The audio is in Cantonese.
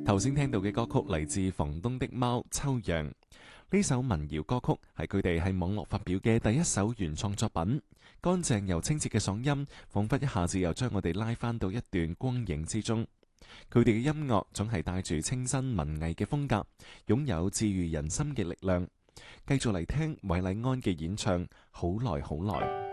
頭先聽到嘅歌曲嚟自房東的貓秋陽，呢首民謠歌曲係佢哋喺網絡發表嘅第一首原創作品，乾淨又清澈嘅嗓音，彷彿一下子又將我哋拉返到一段光影之中。佢哋嘅音樂總係帶住清新文藝嘅風格，擁有治癒人心嘅力量。繼續嚟聽韋禮安嘅演唱《好來好來》。